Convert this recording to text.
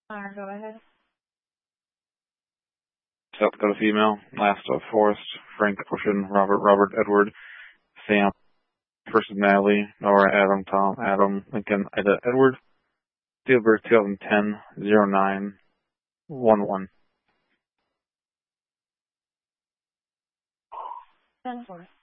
Go ahead. South Dakota female. Last Forrest, Frank Ocean, Robert Edward, Sam, first is Natalie, Nora, Adam, Tom, Adam, Lincoln, Ida, Edward. Date of birth 2010, 0911. 10-4.